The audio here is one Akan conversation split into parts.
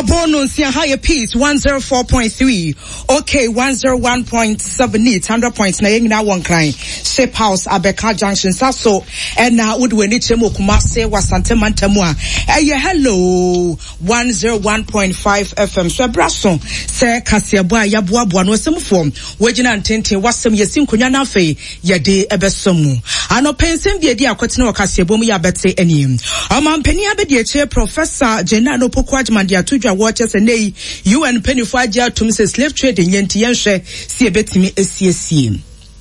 bonus here higher peace 104.3. Okay, 101.7 100 na yengina one crying. Shape House Abeka Junction Saso and now would we need chemo kumase wasante mantamwa. Hey hello 101.5 FM. So brasso se kasiabwa yabwa bwano some form. Wejina antente wasem yesim kunyana fe yade ebesomu. Ano pensem biedi akwetine wakasiabomu ya bete eni. Amampeni abedi che Professor Jenano Pokwajman dia tujwa watches and nay UN penny for tum slave trading yenti yenhwe si ebetimi esiesie.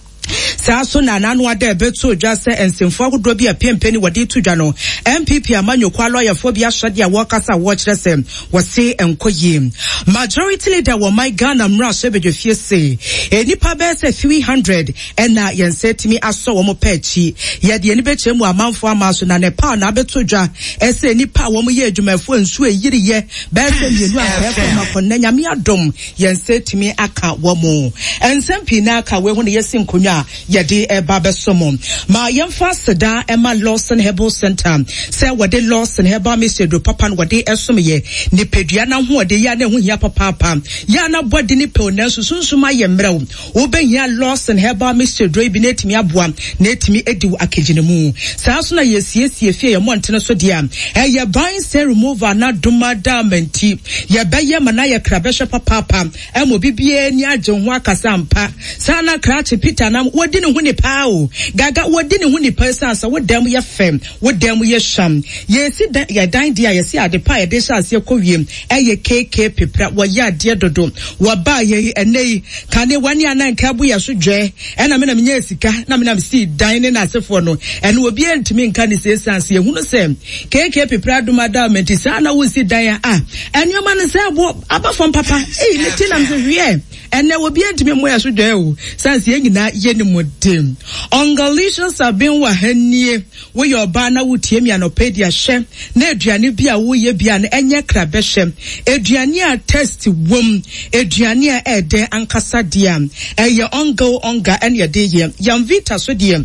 Saso na nanu ade beto dwase ensemfo agodo bi apempeni wade tudwa no MPP amanyo kwa lawyer for bi ahwade a workers watch resem wose enkoye majority leader wo my Ghana mra sebedwe fie se enipa be se 300 ena yensetimi aso wo mo pachi ye de eni bechemu amanfo amaso na Nepal na beto dwa ese enipa wo mo ye adwumafo nsu eyiriye be se mienu akafo makonna nyame adom yensetimi aka wo mo ensempi na aka we hu ne yesin konwa yadi eba somo ma yemfa seda ema Lawson Herbal Center say wade Lawson Herbal Mr. Do papa no wade esomye ni pedua na ho ode ya na ho hia papa ya na body ni pe na sunsuma ye mrew wo behia Lawson Herbal Mr. Do bi netimi aboa netimi edi akegine mu saa so na yesiesie fie ye montene so dia ye ban say remover na duma damenti ye beye mana ye krabehwe papa emo bibie ni agye ho akasa mpa saa na krache Peter na wodi ne hu ne pa o gaga wodi ne hu ne pa sansa wodam ye fem wodam ye sham yesi ya dan dia yesi ade pa ye de chance ekowiem eye KK pepra wo ya ade dodo wo ba ye enei kane wani ananka bu ya so dwe ena me na me nya sika na me na me si dan ne na asefo no ene obi entimi nka ne se sansa ye hu no se KK pepra do madam menti sana wo si dan enwoma ne se abo abafom papa ne tinam se hwie ene obi entimi mo ya so dwe o sansa ye nyina ye ne modem ongalicious have been wahanie we your bana wutie mi anopedia hye na aduane bia wo ye bia na enye krabehye aduane a test wom aduane a ede ankasa dia eye onga ene de ye yam vita so dia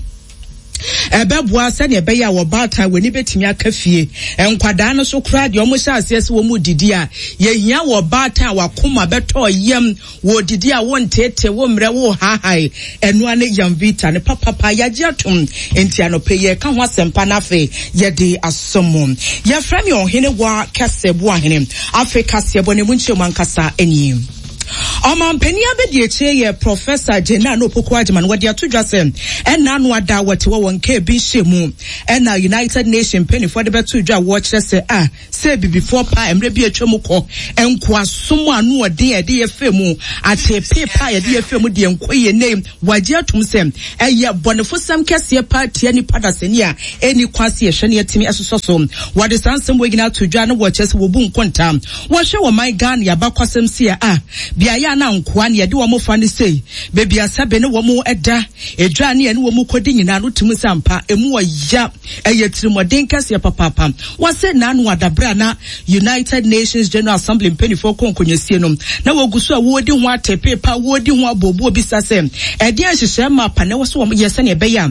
ebeboa se ne beya wo bata weni betimi akafie enkwada no so kra de omo hya asese wo mu didi a ye hia wo bata wakoma beto yem wo didi a won tete wo mre wo hahai enu ane yam vita ne papa yaje atom enti anope ye ka ho asempa na fe ye de asomo ye frame ohene wa kasebo ahene Africa sebo ne munche mankasa eni Omampeni abedi eche ye Professor Jenano Pokwajman wadi atudwase ena no ada wate wo wonke bi hyemu ena United Nation penny for the betu dwa watch se say before pa emre bi atwemu ko enko asom anu ode ye femu ate pepa ye de femu de enko ye name waje atum sem eye bonefo sam kese pa tie ni padaseni a eni kwase ye hwe ne yetimi asososo wade sansem wegina tudwa no watch se wo bu nkonta wo hwe wo my Ghana ya bakwasem se bia ya na nkoa ne yede wo mo fa ne sei bebi asabe ne wo mo eda edwa ne wo mo kodi nyina no tumi sampa emu ya eyetirimoden kase papa wase na anu adabra na United Nations General Assembly penifo konkonyesie no na woguso a wodi ho atepe pa wodi ho abobo bisase ede ahyehyɛ ma pa ne wo so wo yese ne beya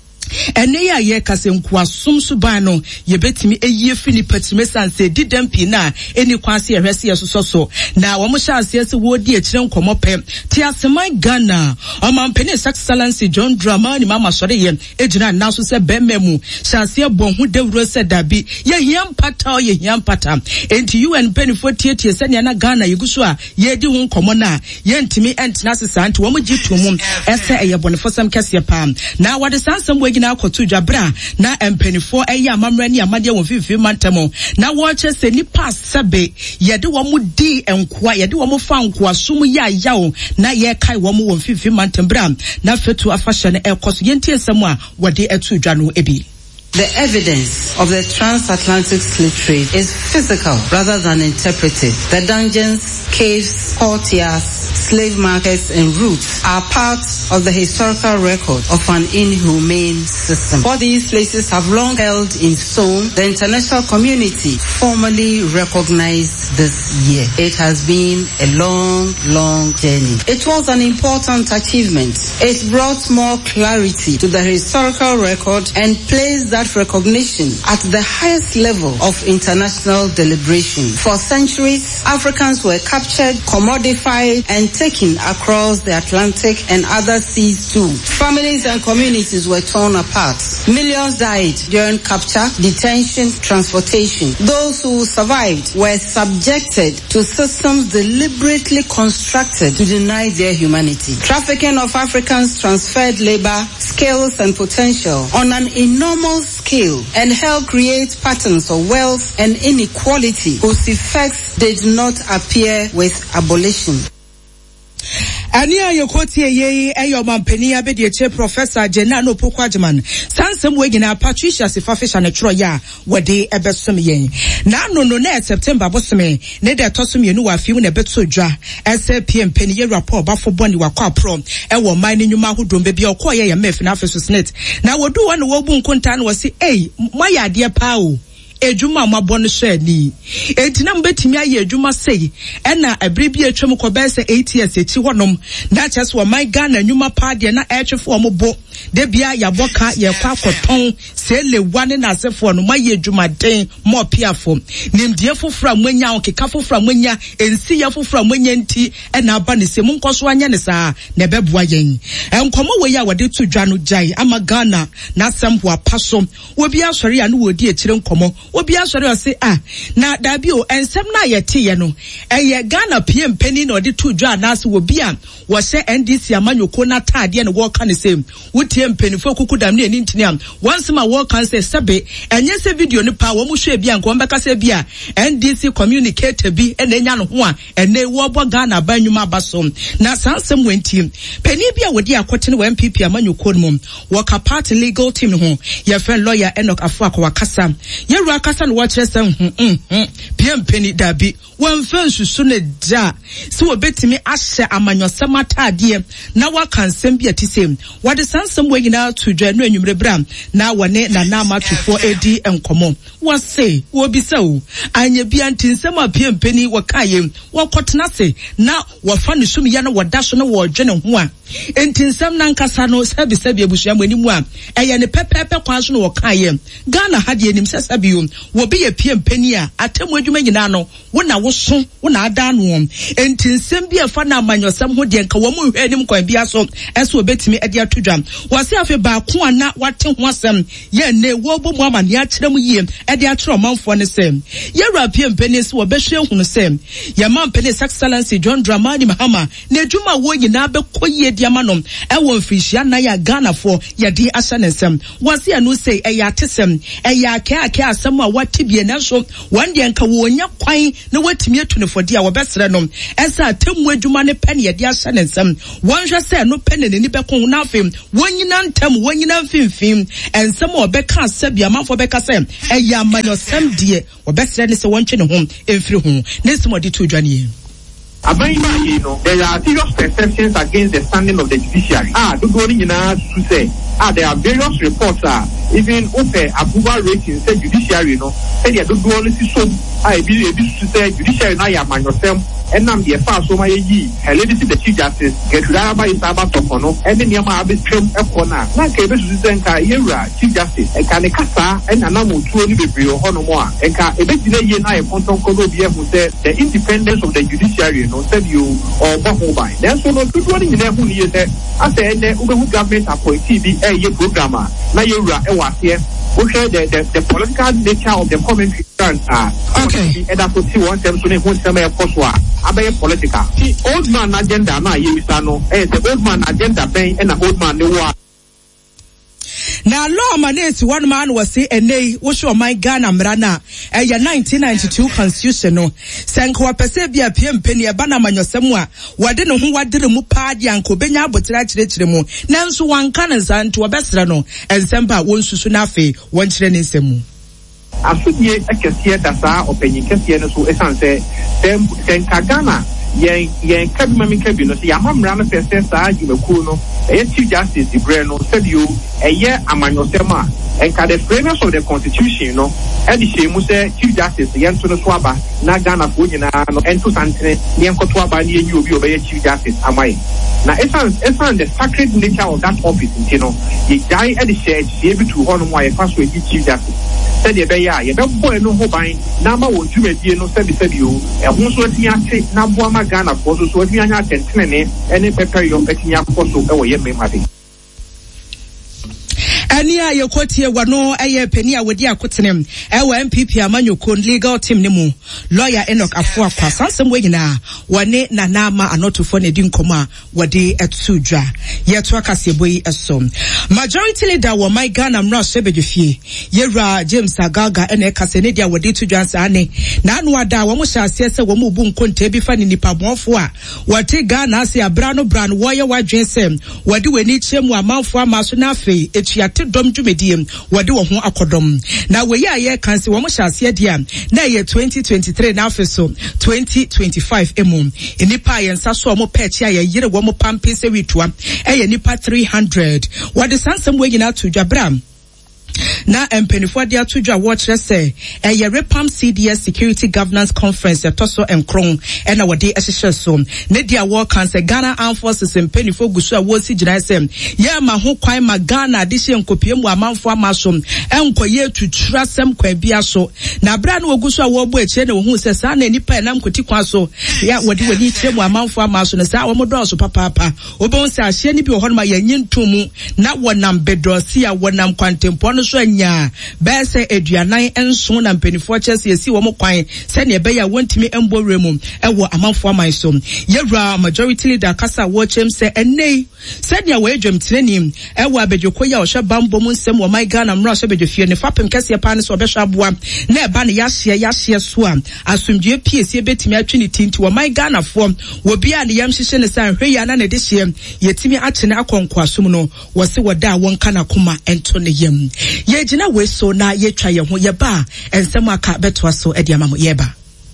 ene ya ye kase nko asom suban no ye betimi eyie fini patime sanse didampi na eni kwase ye hwese ye soso na wo mo hyase se wodi akire nkomo pe ti aseman Ghana omampeni Excellency John Dramani mama sore ye ejina na so se bememu hyase bon hu dewro se dabi ye hiampata enti UN penifo tietie se ne na Ghana yeguso a ye di hu nkomo na ye ntimi entina sesa nti wo mo gitumum ese eye bonefo sam kase pa na wade sansem na akotu dwabra na empenifo eya amamra ni amade won fifi mantamo na wo che se nipa sebe yede wo mu di enkoa yede wo mu fa nkoa sum ya yawo na ye kai wo mu won fifi mantembra na fetu afahye ne ekoso yenti esem a wode etu dwa no ebi. The evidence of the transatlantic slave trade is physical rather than interpretive. The dungeons, caves, courtyards, slave markets and routes are part of the historical record of an inhumane system. What these places have long held in stone, the international community formally recognized this year. It has been a long journey. It was an important achievement. It brought more clarity to the historical record and placed that recognition at the highest level of international deliberation. For centuries, Africans were captured, commodified, and taken across the Atlantic and other seas too. Families and communities were torn apart. Millions died during capture, detention, transportation. Those who survived were subjected to systems deliberately constructed to deny their humanity. Trafficking of Africans transferred labor, skills, and potential on an enormous scale and helped create patterns of wealth and inequality whose effects did not appear with abolition. Ania yokoti ye eyo mampeni abedi che Professor Jenano Pokwajiman sansem wegina Patricia Sifafisha ne tro ya wode ebesom yen na no na September bosome ne de tosum yenu wa fimu ne beto dwa SPM peni ye rapport bafo boni wakwa pro ewo man ne nyuma hodom be bia okoye ye mef na afeso snit na wodu wa no wobu nkonta no wasi moya ade pa o ejuma mabon sheni entina mbetimi aye ejuma sei ena abrebi atwam ko be se 8 years echi honom na chese wo my Ghana nyuma pa de na etwefo ombo de bia yaboka ye kwa koton se lewane na asefo no maye ejuma den mo piafo nimdie fofora mwanya okeka fofora mwanya ensi ya fofora mwanya nti ena aba ne se munkoso anya ne saa na beboa yen enkomo we ya wode to dwa no jai ama Ghana na sempo apaso wo bia sori ya no wodi ekire nkomo obi asori o se na dabi o ensem na yete ye no eye Ghana PM penny na odi to dwa na se obi a wo se NDC amanyoko na taade ne wo ka ne se wotie mpenifo kukudam ne ani ntini am once ma wo kan se sebe enye se video ne pa wo mu hwe bia nko mbeka se bia NDC communicator bi ena enya no ho a ene wo bo Ghana banwuma basom na sansem wenti penny bia wodi akote ne wo MPP amanyoko no mum wo ka party legal team ho ye friend lawyer Enoch Afuako wakasa ye kasa no watch some PM penny dabi one fansu so ne da so obetimi ahye amanyosam atade na waka nsem bia tisem wode sansem wanyina to dwa no anwumre bram na wone na na matufo edi enkomo wase wo bisa o anya bia ntinsem a PM penny wakaye wakotena se na wafa ne sum ya na woda so na wodwe ne ho a entinsem na nkasa no sabi abusua manimu a eye ne pepepe kwa so no wakaye Ghana hade enim sesabio wo be ye PM penny a atemu adwuma nyina no wona woso wona ada no entinsem bia fa na amanyosam ho de nka wo mu hwe anim kwan bia so eso obetimi ade atodwam wase afi ba ko ana wate ho asem ye ne wo bo mu amane a kyerem yie ade atro manfo ne sem ye ra PM penny so wo be hwe hunu sem ye man penny excellency John Dramani Mahama na adwuma wo nyina be koyie de amanom e wo mfirihia na ya Ghana for ye de asanensem wase anu sei e ya tesem e ya ake asem a watibie na so wande nka wo nya kwan na watimi atunefodi a wobesere no esa atemu adwuma ne pen ye de asanensem wonhwe se no pen ne ni bekon na afem wonyina ntam wonyina mfimfim ensem obeka asabia manfo beka se e ya amanyosem de wobesere ne se wonche ne ho emfiri ho ne simodi to dwane there are serious perceptions against the standing of the judiciary. There are various reports even open approval ratings say judiciary say they don't do only so say judiciary na ya manyosem enam the far so my lady the chief justice get raba isaba tokono any niama abetwem ekona na ka ebe susu nka yewura chief justice e ka ne kasa enanamu tuo ni bebre ho no mo a e ka ebe gina ye na e kontonko no bi ehu say the independence of the judiciary said you or boho by then so no tuo ni nyina hu ni ye say ase ene ubehu government appointee bi ye programmer na yewura e wase the political nature of the commentary okay and that's what he wants them to know who some political see old man agenda na yewisa no the old man agenda ben and the old man no wa na law manesi one man was say enei wo show my Ghana mrana ya 1992 constitution no senko apese bia PM penny e bana manyosem a wade no ho wadere mu paade anko benya abotira kyerɛkyerɛ mu nanso wanka ne zanto obesra no ensemba wonsusu na afi wonkyerɛ ne nsɛm asudie akɛseɛ dasa ɔpanyin kɛseɛ no so esan sɛ Ghana yen kabi no ya mamra no pese saa dwumakuo no Chief Justice Ibreno said you amanyosema enka the framers of the constitution no e di shemu say Chief Justice yento no so aba na Ghana fo nyina no ento santene ne enkoto aba ne enyi obi obeye Chief Justice amai na esan the sacred nature of that office no ye jai e di share e bi tu hono mo ye faso e Chief Justice said ye be ya ye be boy no ho ban na ma wo dwumadie no sabi o e ho so atimi ate na boa ma Ghana fo so atimi anya atentene ne ene pepe yo atimi akoso e wo ye memade Ania yokotie wano eye peni a wodi akotenem ewa MPP amanyoko legal team ne mu lawyer Enoch Afua kwa sansem we nyina wane nanama anotofo ne di nkoma wode etudwa yeto akase boyi eso majority leader wo my Ghana mra sebedefie yewra James Agaga ene kase ne dia wode tudwa nsane na anu ada wo mo hyase se wo mo bu nkonta bi fa ne nipa bonfo a wate Ghana ase abra no wo ye wadwen sem wode weni kyemu amanfo amaso na afei etuate dom dwumediem wode wo ho akodom na we ya ye kanse wo mo hyase dia na ye 2023 na afeso 2025 emum enipa ye nsa so mo peche ya yire wo mo pampe se witua eye nipa 300 wode sansem we nyina to dwabram na empenifo dia tudwa watch say Repam CDS Security Governance Conference etoso enkron na wode ehihye so ne dia war cancer Ghana Armed Forces empenifo gusu a wosi gina sem ya ma ho kwan ma Ghana de hye nkopie mu amanfo amasom enkoye tutura sem kwa bia so na bra na ogusu a wo bo eche na wo hu se sa na nipa na mkoti kwa so ya wode wani kire mu amanfo amaso na sa wo mo do so papa obon se ahye ni bi wo ho ma ya nyintomu na wonam bedrosi a wonam kwantempo no so anya bese eduanan enso na mpenifo chese esi wo mo kwan se ne be ya wontimi emboremu ewo amanfo aman so yewra majority leader kasa watchem se enei se ne we adwam tirenim ewo abedwokoya o hwe bambo mu nsem wo my Ghana mra hwe bedwofie ne fapem kase pa ne so obehwa aboa na eba ne yahye so a asomdwe piesi betimi atwe ne tinti wo my Ghana fo wo bia ne yam hyehye ne san hwe ya na ne de hye yetimi akyene akonkwasom no wo se woda won kana koma ento ne yam ye jina we so na ye twa ye ho ye ba ensem aka betwa so e dia mamo ye ba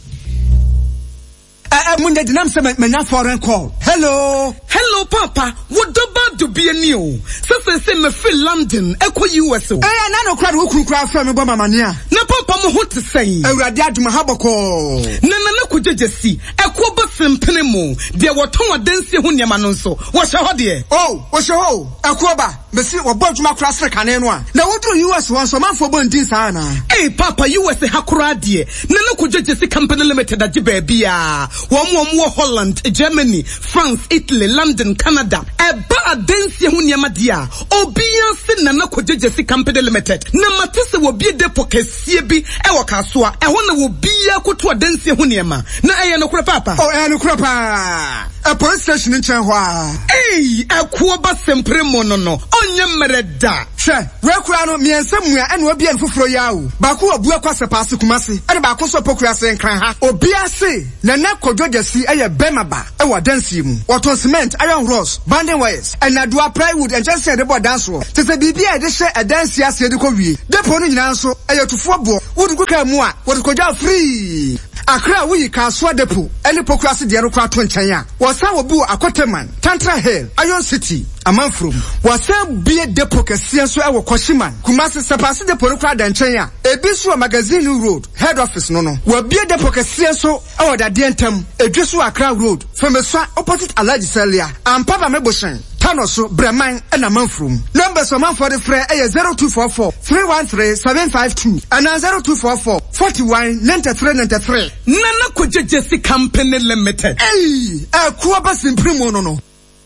Munde dinam se menya foreign call. Hello papa, what about to be a new? Se me feel London, eko US. Na no kra wo kura fra me bo mama nia. Na papa mo ho te sei. Awurade aduma haboko. Na kujejesi, eko ba sempene mo. De woton adansi ho niam no so. Wo hye ho de. Oh, wo hye ho. Eko ba, mesi wo bo aduma kra sre kane no a. Na wodru US won so manfo bo ndin sa na. Papa US hakura de. Na kujejesi company limited agi ba bia. Wo Holland, Germany, France, Italy, London, Canada. Eba adensi hu niam dia. Obia se na kujejesi company limited. Na matese wo bie depo kesie bi e wo kasoa. E ho na wo bia koto adensi hu niam. Na eye no kura papa. Oh, no kura pa. A police station in Chenhua. Ekuo ba sempre mono no. Onye mereda. She, we kura no miensemua ene obi en foforo yawo. Ba ko obu akwase paase kumase. Ene ba ko so pokura se nkran ha. Obia se na kodwojesi eye bemaba e wo dansi mu. Waton cement, iron rods, banding wires, and adua plywood and just say the board dance ro. Se bibia e de hye e dansi ase de ko wie. Depo no nyina nso eye tufo bo. Wodu kuka mu a, wodu kodwa free. Akra we ka so depo. Ene pokura se de no kwa to nchen a. Wosa wo bu Akoteman, Tantra Hill, Iron City, Amanfrom. Wosa bie depo kese so e wo Koshiman. Kumasi sepase depo no kwa da nchen a. Ebi so magazine road, head office no no. Wo bie depo kese so e wo da de ntam. Edwesu Accra road, from opposite Alaji Celia. And Papa Meboshen. Tanoso, Breman, and Amanfrom. Numbers of man for the fray 0244 313 752 and 0244 41 93 93. Nana Kujejesi Company Limited. Kuaba Simprimo no.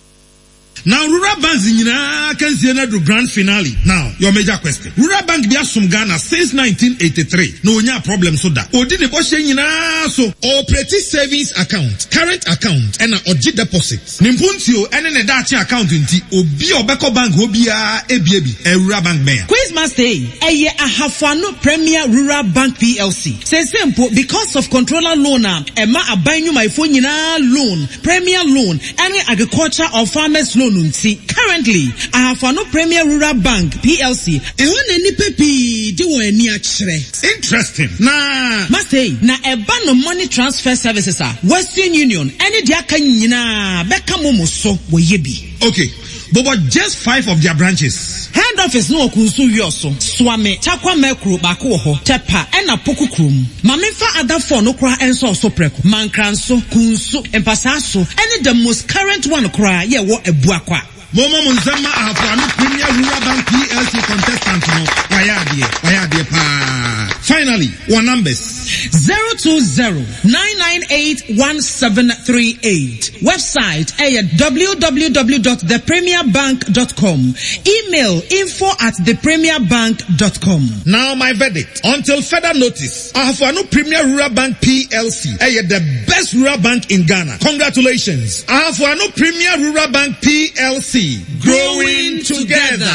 Now, Rural Bank can see another grand finale. Now, your major question. Rural Bank be some Ghana since 1983. No problem so that. Odi ne bo so operating savings account, current account, and oji deposit. Nimpuntio ene ne dachi account nti obi obeko bank obia ebiebi Rural Bank ben. Quiz must say eye ahafano Premier Rural Bank PLC. Say simple because of controller loan ema abanyu my phone loan, Premier loan, any agriculture or farmers loan. Currently, I have no Premier Rural Bank PLC. Interesting. Nah. Must say, na eba no money transfer services are Western Union any dia kan nyina beka momo so wo yebi. Okay, but just 5 of their branches. Head office no okunsu wioso Swame Chakwa Mekro bako ho Tepa ena Poku Krum Mamemfa other phone no kra enso so preko Mankranso Kunsu Empasaso any the most current one kra ye wo ebuakwa Momo Munzama Ahafwanu Premier Rural Bank PLC contestant no wayadie pa. Finally, one numbers 020-998-1738. Website www.thepremierbank.com. Email info@thepremierbank.com. Now my verdict. Until further notice, Ahafwanu Premier Rural Bank PLC the best rural bank in Ghana. Congratulations. Ahafwanu Premier Rural Bank PLC. Growing together.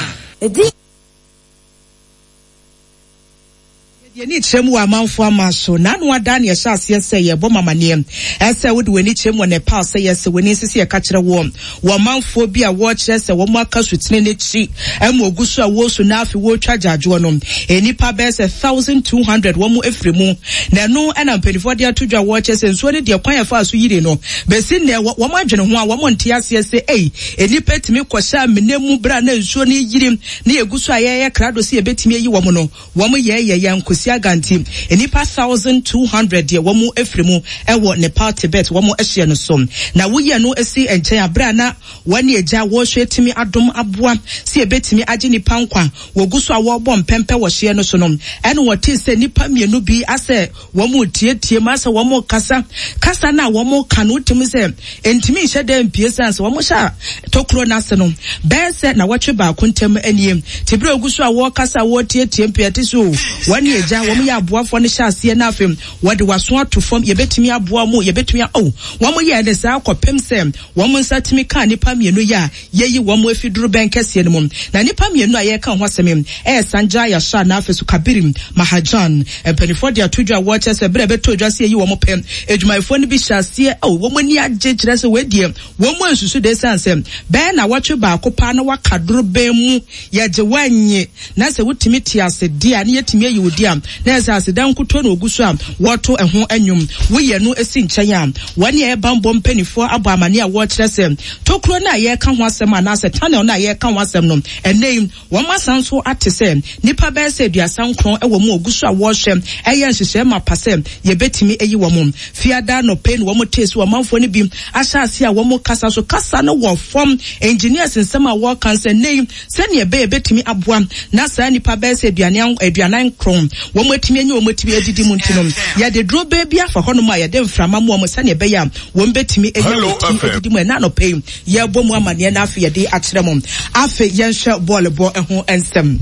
Ye ni chemu amanfo amaso na no ada na ye hyase ese ye bo mamane ese wo de weni chemu ne pa se ye se weni sisi ye ka kire wo manfo bi a wo kire se wo maka sutine ne chi emu ogusu a wo so na afi wo twa jajo no enipa be se 1200 wo mu efremu na no ana mpelifo de atodwa wo kire se nso ne de kwan ya fa so yire no be sin ne wo madwene ho a wo monte ase se enipa timi kwosha menemu bra na nso ne yire ne egusu a ye krado se ye betimi yi wo mu no wo mu ye nkosi aganti enipa 1200 ye wo mu efremu ewo Nepal Tibet wo mu ehye no som na wo ye no esi enchen abra na wani eja wo hwetimi adom aboa se ebetimi age nipa nkwa wo guso a wo bom pempe wo hye no so no ene wo tin se nipa mienu bi ase wo mu tietie ma se wo mu kasa na wo mu kanu timi se entimi hye dem piesanse wo mu sha tokro na se no be se na wo twe ba kontem aniem tibre oguso a wo kasa wo tietie mpiati so wani eja wo mu ya aboafo ne hyase na afem wo de waso atofom ye betimi aboa mu ye betimi wo mu ye de sa akopem se wo mu nsatimi ka nipa mienu ya yeyi wo mu afiduru benkese ne mum na nipa mienu a ye ka ho asem Sanja ya sha na afesu Kabirim Mahajan penifo de atodwa wo chese bre betodwa se yeyi wo mu pem edwumaifo ne bi hyase wo mu ni age kire se wedie wo mu ansusu de sanse be na watwe ba akopa na wakaduru be mu ye je wanye na se wutimi tiase dia ne yetimi ayi wodia na esa dan kuto na ogusu a woto eho anwum wo ye no esi nchen a wani e bambo mpanifo abo amane a wo kire se tokro na ye ka ho asem ana se channel na ye ka ho asem no enem wo masanso atese nipa be se duasan kron e wo mu ogusu a wo hwe eye nhihye ma pase ye betimi eyi wo mu fiada no pain wo mu tese wo manfo ne bi ahyase a wo mu kasa so kasa no wo form engineers nsem a wo kan se nei se ne be betimi aboa na sa nipa be se aduanan kron wo mu etimi enyi wo mu etimi edidi mu ntino ya de dro be bia fa hono ma ya de mframa mu wo se ne be ya wo betimi enyi wo edidi mu na no pain ye bo mu amane na afi ye de akyere mu afi ye nhwe ball bo eho ensem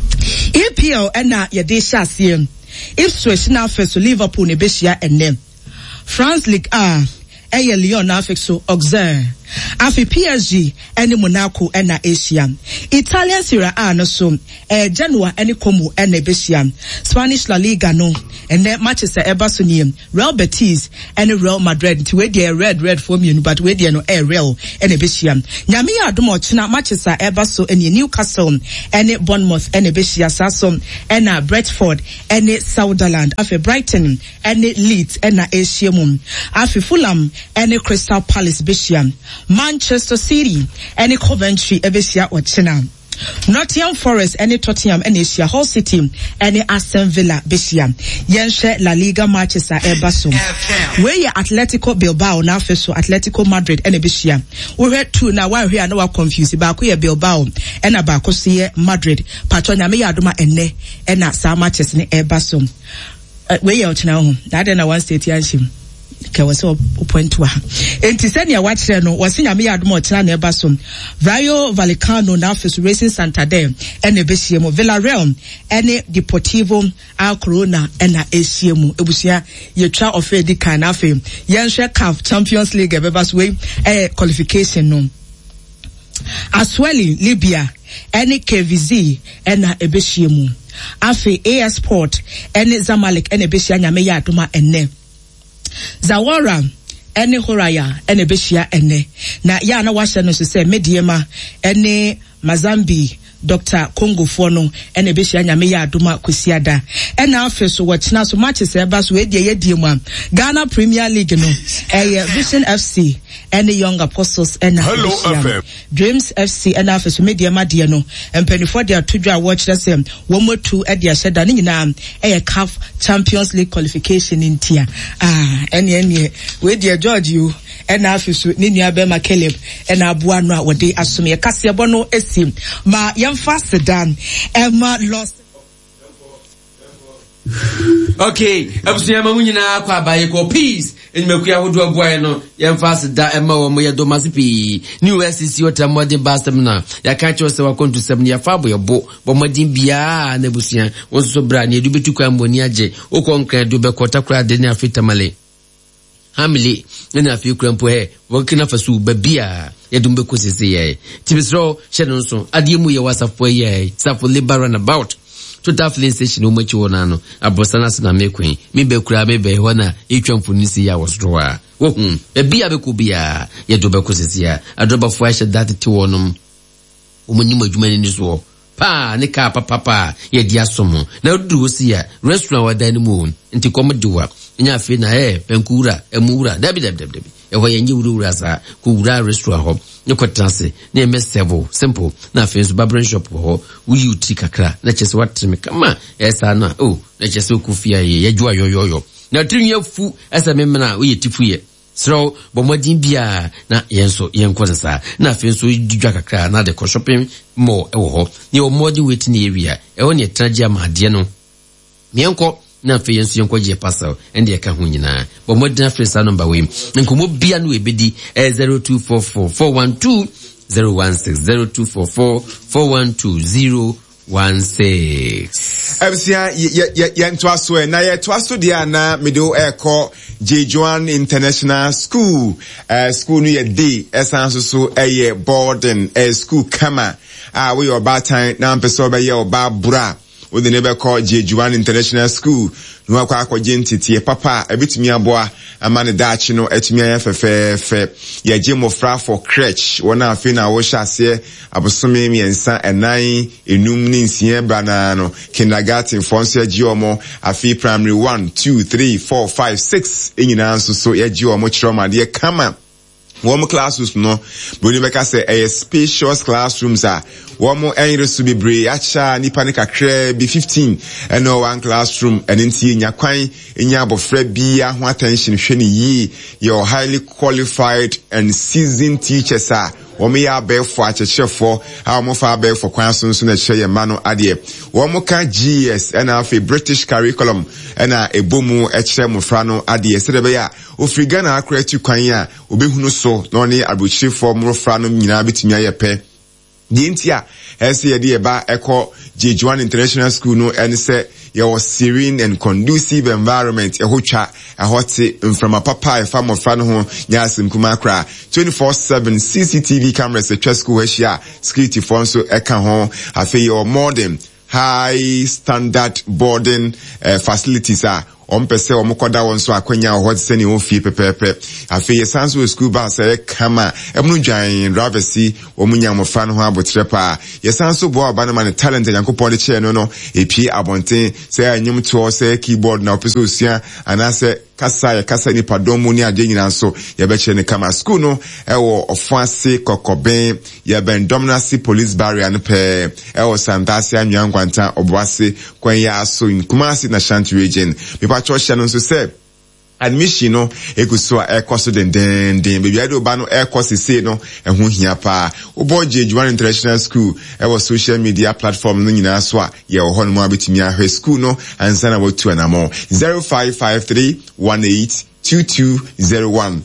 EPL ena ye de hyase Ipswich na afi so Liverpool ne be hia enne France League A Lyon na afi so Auxerre afi PSG ene Monaco ena Asia Italian Serie A no so Genoa ene Como ene Besia Spanish La Liga no ene Manchester Ebaso ni Real Betis ene Real Madrid ti we dey red for me but we dey no Real ene Besia nyame ya adom ochina Manchester Ebaso ene Newcastle ene Bournemouth ene Besia Sasom ena Brentford ene Sunderland afi Brighton ene Leeds ena Asia mum afi Fulham ene Crystal Palace Besia Manchester City any Coventry ebesia ochina Nottingham Forest any Tottenham any Asia Hull City any Aston Villa besia yenhwe La Liga matches a ebaso we ya Atletico Bilbao na afeso Atletico Madrid any besia we heard two na one here na wa confuse ba ko ye Bilbao ena ba ko se Madrid patonya me ya adoma enne ena sa matches ne ebaso we ya ochina ho that na one state yanshim ke was point to enti senia wa kire no wase nyame ya adom okira na eba so Rayo Vallecano na afesu Racing Santander ene besie mu Villarreal ene Deportivo A Corona ena esie mu ebusia yetwa ofe di kan na afi yenhwe CAF Champions League ebeba so we qualification no Asweli Libya ene KVZ ena ebesie mu afi AS Sport ene Zamalek ene besia nyame ya adoma ene Zawara ene Horaya ene beshia ene na ya na wahye no so se Mediema ene Mazambi Dr. Congo Fono ene be hia nyame ya adoma kwesiada ena afi so wachina so matches eba so edie yedie mu Ghana Premier League no Vision FC ene Young Apostles ena Dreams FC ena afi so media made no empanifo de atodwa watch say wo motu e de ahyeda ne nyina CAF Champions League qualification in tia ene we de George you ena afi so ne nua be ma Caleb ena aboa no a wode asome kase ebo no esim ma yamfa sedan Emma lost. Okay, abusuya mamunyina kwa baye ko peace enmekuya hodo aboa no yamfa sedan Emma wo mo yedomasi pi new SCC ota modern basem na ya ka cho se wakontu 7 ya fabo yebo bo modern bia na abusuya wonso bra ne edu betu kwa mboni age okonkran do be kota kra de ne afita male Hamili na afi krampo he wakina fasu babia yedumbe kosese ye tibisro shenon so adiemu ye wasafo ye safo liberal about total filling station o machi wona no abosana sina mekwen mi be kura me be hona etwamfo nisi ya wasroa wohun babia be ko bia yedumbe kosese ya adoba fo ahye that ti wonom omunyim adwuma ni so pa ne ka papa ye dia somo na duru si ya restaurant wadan mu nti komdiwa nya fe na penkura emura dabi eho yenye wura sa ku wura restaurant ho ne kwatase ne mesevo simple na fe so barber shop ho wi uti kakra na chese watreme kama esa na na chese ku fia ye jua yoyoyo na tinye fu esa memna wo yetifu ye so bomodin bia na yenso yenkwasa na fe so didwa kakra na de ko shopping mall ewo ho ne o modern waiting area ewo ne tragia ma de no mienko na fe yenso yenkwaje pasal ende yaka ho nyina bo modern fresa number we nkomo bia no ebedi 0244 412 016 0244 412 Absia ye ntwaso na ye twaso dia na medo eko Jejuan International School school no ye day esanso so eye boarding school kama we oba time na mpeso be ye oba bura we the neighbor called Jejuan International School no akwa akwaje ntiti papa ebitumi aboa amane dachi no etumi ayefefefe ye gemofra for crèche wona afi na wo hyase abosome miensa enan enum ni nsie bana no kindergarten fonso agiomo afi primary 1 2 3 4 5 6 enyina nso so ye agiomo chiroma de kama Womo classrooms no boni beka say spacious classrooms womo enresu bebre acha nipa ne kakra bi 15 eno one classroom enenti nya kwan enya abofra bia ho attention hwe ne yi your highly qualified and seasoned teachers womo ya abefo achechefo womo fa abefo kwan so na hye ma no ade womo ka GS ena afi British curriculum ena ebomu ekire mofra no ade sedebe ya ofriga na akra tu kwan a obehunu so no ne abuchifo mofra no nyina betumi ayepe Dintia ese yedi eba eko Jejuan International School no ense your serene and conducive environment ehotwa ehoti mframa papa efam ofra no ho nyasim kuma kra 24/7 CCTV cameras at school hia security phone so eka ho afi your modern high standard boarding facilities ompese omukoda wonso akwanya hot seni ofie pepepe afi yesanso school bus kama emnu dwan ravesi omunya mofa no ho abotrepa yesanso bo aba na man talent yankopon de che no epi abonten se anyum to se keyboard na opeso osia anase kasa ni padomu ni ade nyina nso ye be che ne kama school no ewo ofuase kokoben ye ben dominancy police barrier no pe ewo santasi anwankwanta obwase kwanya so in Kumasi na Shanti region Church no so say admission no ekuso ekoso den baby ado ba no ekoso say no ehun hia pa obo Jejuan International School ewo social media platform no nyina so a ye ho no abetimi ahwe school no ansa na wotu anamo 0553182201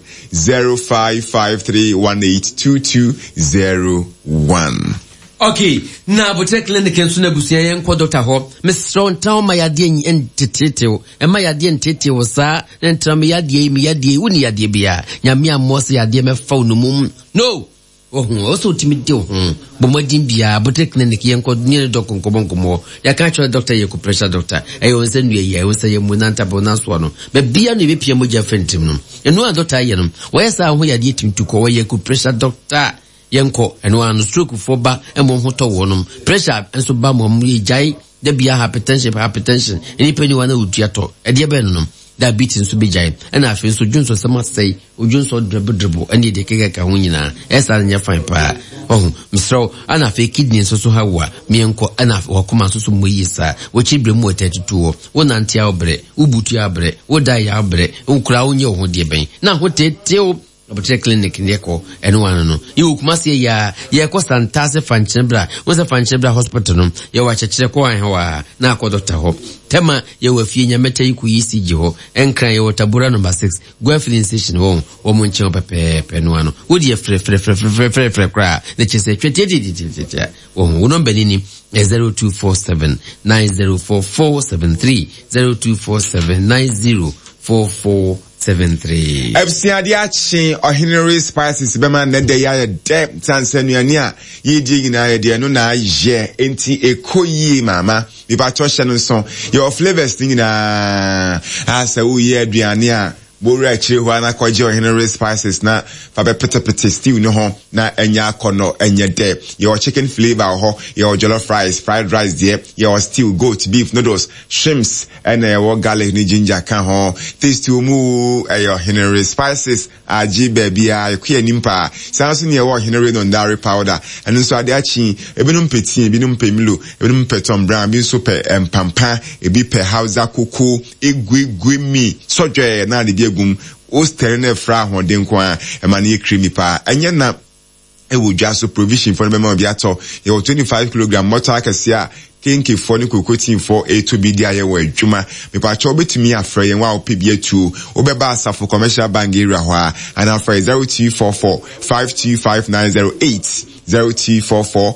0553182201 Okay, na bote clinic enso na busia yen kwa doctor ho. Mr. Ntaw ma yade entetete. E ma yade entete wo sa, ntra me yade uni yade bia. Nyame amose yade me fa onumum. No. Also timide bomodin bia bote clinic yen kwa ni doctor nkomo. Ya ka cho doctor ye ko pressure doctor. E won se nu ye won se ye munanta bonanso no. Be bia no be pia moja fentim no. Enu a doctor ye no. Wo yesa ho yade timtuko wo ye ko pressure doctor. yenko eno an stroke for ba emo hoto wonum pressure enso ba mo jai de bia hypertension any penny wana udiato e de be no diabetes so be jai and afi so dwonso sama sei odwonso drebo and de keke ka ho nyina esa nya fine pa misro ana afi kidney so hawa mienko ana wakoma so moyisa wo chibre mu 32 wo nante abre ubutu abre wo dai abre ukura onye ho de ben na ho teteo Abutre clinic ndeko eno no you kumasi ya ko santase fanchebra wose fanchebra hospital no ya wachechire ko an wa na akọ doctor ho tema ya wafie nyameta yiku ECG ho enkran ya watabura number 6 go filling station ho wo munche pepe no ano wodi ya fre kra na chese twetete wo no benini 0247 904473 0247 904473. Ebsiade achi Henry Spices bema na de ya de tansanuani a yedi nyina ya de no na ye enti ekoyi mama bi ba choshe no so your flavors nyina asa wo ye aduane a Bora chihwa na kwaje Henry Spices na fa be pete stew no ho na enya akono enye de your chicken flavor ho your jollof rice fried rice there your stew goat beef noodles shrimps and your garlic ni ginger kan ho taste mu your Henry Spices aji baby a kwa nimpa sanso ne your Henry no dairy powder and so ade achi ebinum peti ebinum pemilo ebinum petom brown bi so pe empampa ebi pe hausa kuku egwegwemi sojwe na de o sterene fra hoden kwa emane creamy pa enye na ewudwa so provision for member bi ato ye 25 kg motor akasia kinki for ni kokotin for A2B dia ye wa adwuma me pa cho betumi afra yen wa opebi atu obeba asafo commercial bank area ho a and afra 0244 525908 0244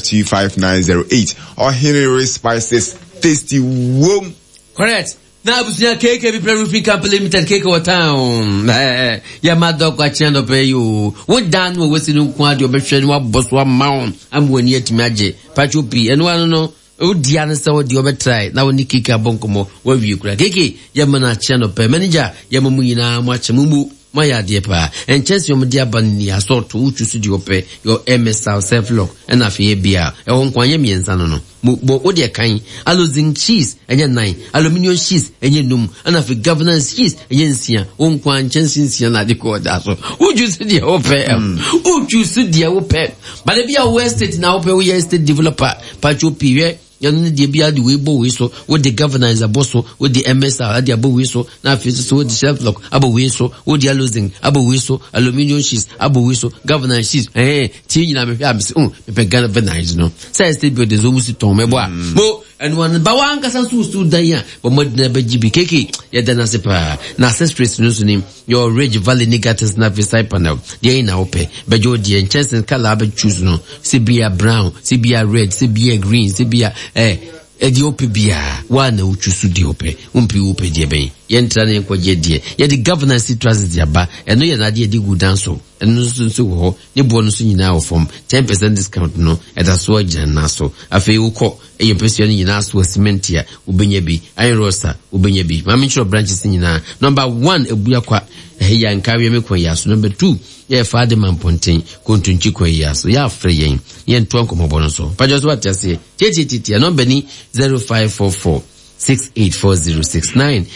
525908 or Henry Spices tasty warm. Correct. Na abusia keke bi Roofing Company Limited keke wa town ya madok kwa chendo pe you wo dan wo wesi no kwa de obehwe no aboso amaun amwani atimi age pacho pi eno anu no o dia na se wo de obetry na woni keke abonkomo wa wi kura keke ya mana chendo pe manager ya mamu nyina mo ache mumu maya de pa en chance yo mdia ban ni asort uchu su di ope yo MS self lock na afie bia e won kwanye miensa no bo o de kan alozing cheese enye 9 aluminium cheese enye num na afie governance cheese enye nsia won kwan chance nsia na de ko da so uchu su di ope uchu su di ope ba de bia West State na ope we estate developer pacho piwe yan de bia de we bo we so with the governance aboso with the MSR ade abo we so na afie so with the self lock abo we so with the losing abo we so aluminium sheets abo we so governance sheets ti nyina me hwa me pe governance no say state build the zomusi ton me bo mo and one ba wan kasa so dan ya bo modna ba gibi keke ya dana sepa na accessories no so nim your Ridge Valley Negatus na side panel dey na ope ba jo die chance color ba choose no sibia brown sibia red sibia green sibia edi ope bia wa na uchusu di ope umpi ope die ben yentra na enkoje die ye the governance trust dia ba eno ye na die di gudanso eno so ho ne bo no so nyina ofom 10% discount no eta so agana so afi ukọ eye person nyina so cement ya ubenya bi iron rosa ubenya bi mama chiro branches nyina number 1 ebua kwa ya nkawe me kwa yaso number 2 ye faade mamponten kontunchi kwa yaso ya afre yen yen to anko mobono so pajo so atase titi number ni 0544 684069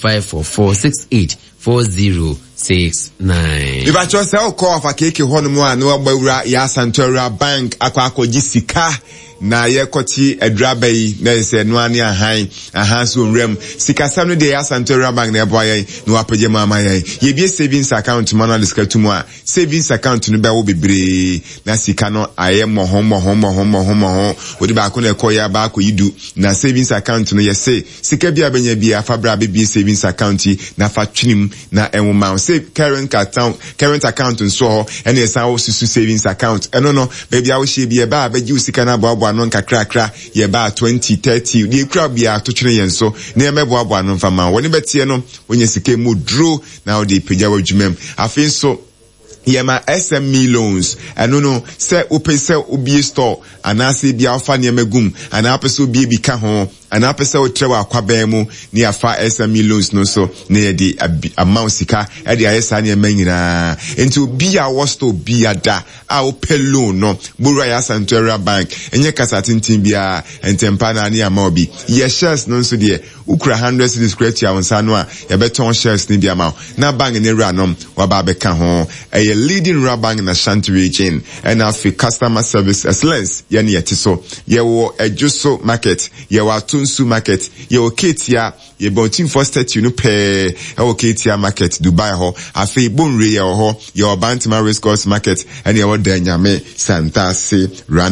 0544684069. If I just say call for keke hono mu a no gbawura ya Santora Bank akwa jisika na ye koti edraba yi na se no ani ahan so rem sika sam no de ya Santora Bank na ebo ayi no apage mama yi ye bi savings account manual diskatu mu a savings account no be wo bebre na sika no aye moho odi ba ko na ekoya ba ko yidu na savings account no ye say sika bia benya bia fa bra be savings account na fa twinim na enwoma say current account nso ho ene esa wo susu savings account eno no baby a wo hye bia ba ba ji sika na boabo no nkakrakra ye ba 20 30 die kra bia to twene yen so na me boabo no mfama woni betie no onye sika mu dro na wo de pagya wadwumam afin so yema SME loans no se open se obi store anase bia ofa ne magum ana apese obi bi ka ho ana apese o trewa akwaban mu ni afa SME loans no so na ye di amount sika e di ayesa na nyina enti obi a wosto bi ada a o pe loan no buru ya Santoria Bank enye kasa tintin bia entempa na ni ama obi ye shares no so de ukura 100 cedis credit ya wonsa no a ye beton shares ni bia ma na bank ni ranom wa ba be ka ho e leading rural bank na Ashanti region and afi customer service excellence ye na yeti so ye wo Ejuso market ye wo Atunsu market ye wo Ketia ye Bontin First you no pe e wo Ketia market Dubai ho afi Bonre ye ho ye wo Bantima Race Course market and ye wo Danyame Santase